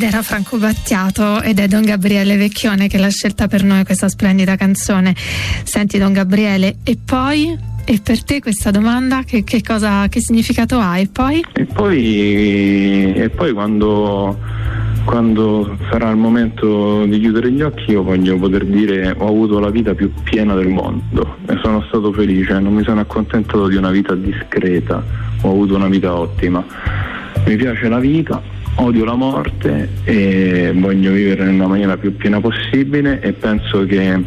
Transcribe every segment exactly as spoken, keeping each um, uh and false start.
Era Franco Battiato ed è Don Gabriele Vecchione che l'ha scelta per noi questa splendida canzone. Senti Don Gabriele, e poi? E per te questa domanda che, che cosa, che significato ha? E poi? E poi, e poi quando, quando sarà il momento di chiudere gli occhi, io voglio poter dire: ho avuto la vita più piena del mondo e sono stato felice, non mi sono accontentato di una vita discreta, ho avuto una vita ottima. Mi piace la vita, odio la morte e voglio vivere nella maniera più piena possibile, e penso che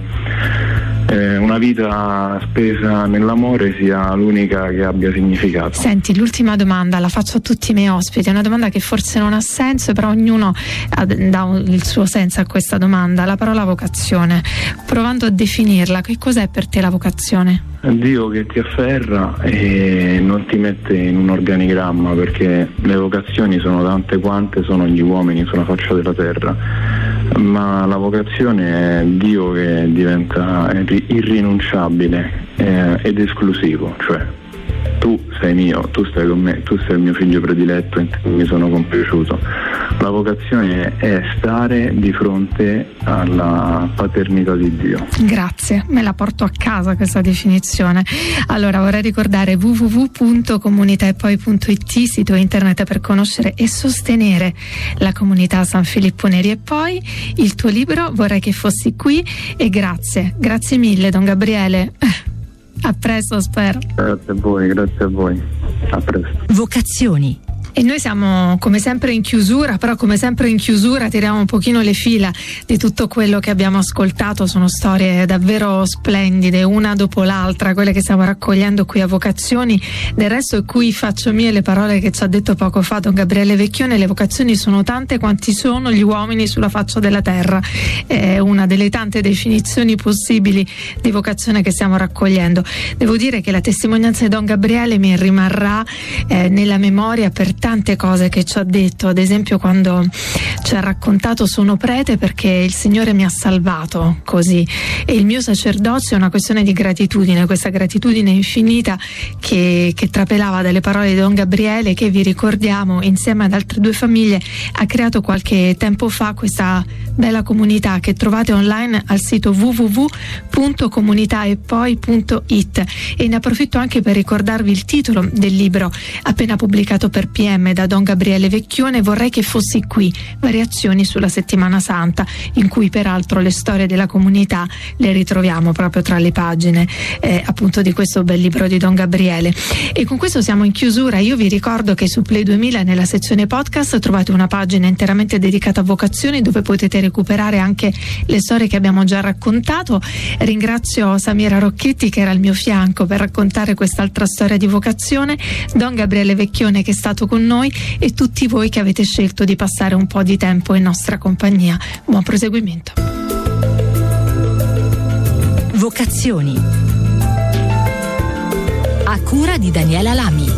eh, una vita spesa nell'amore sia l'unica che abbia significato. Senti, l'ultima domanda la faccio a tutti i miei ospiti, è una domanda che forse non ha senso, però ognuno ha, dà un, il suo senso a questa domanda. La parola vocazione, provando a definirla, che cos'è per te la vocazione? Dio che ti afferra e non ti mette in un organigramma, perché le vocazioni sono tante quante sono gli uomini sulla faccia della terra, ma la vocazione è Dio che diventa irrinunciabile eh, ed esclusivo, cioè tu sei mio, tu stai con me, tu sei il mio figlio prediletto in cui mi sono compiaciuto. La vocazione è stare di fronte alla paternità di Dio. Grazie, me la porto a casa questa definizione. Allora vorrei ricordare w w w punto comunitaepoi punto i t, sito internet per conoscere e sostenere la comunità San Filippo Neri. E poi il tuo libro Vorrei che fossi qui, e grazie, grazie mille Don Gabriele. A presto, spero. Grazie a voi, grazie a voi. A presto. Vocazioni. E noi siamo come sempre in chiusura, però come sempre in chiusura tiriamo un pochino le fila di tutto quello che abbiamo ascoltato. Sono storie davvero splendide, una dopo l'altra, quelle che stiamo raccogliendo qui a Vocazioni. Del resto è qui faccio mie le parole che ci ha detto poco fa Don Gabriele Vecchione: le vocazioni sono tante quanti sono gli uomini sulla faccia della terra. È una delle tante definizioni possibili di vocazione che stiamo raccogliendo. Devo dire che la testimonianza di Don Gabriele mi rimarrà eh, nella memoria per tante cose che ci ha detto, ad esempio quando ci ha raccontato: sono prete perché il Signore mi ha salvato, così, e il mio sacerdozio è una questione di gratitudine, questa gratitudine infinita che, che trapelava dalle parole di Don Gabriele, che vi ricordiamo insieme ad altre due famiglie ha creato qualche tempo fa questa bella comunità che trovate online al sito w w w punto comunitaepoi punto i t. E ne approfitto anche per ricordarvi il titolo del libro appena pubblicato per P M da Don Gabriele Vecchione: Vorrei che fossi qui, variazioni sulla settimana santa, in cui peraltro le storie della comunità le ritroviamo proprio tra le pagine eh, appunto di questo bel libro di Don Gabriele. E con questo siamo in chiusura. Io vi ricordo che su Play duemila nella sezione podcast trovate una pagina interamente dedicata a vocazioni, dove potete recuperare anche le storie che abbiamo già raccontato. Ringrazio Samira Rocchetti che era al mio fianco per raccontare quest'altra storia di vocazione, Don Gabriele Vecchione che è stato con noi, e tutti voi che avete scelto di passare un po' di tempo in nostra compagnia. Buon proseguimento. Vocazioni a cura di Daniela Lamy.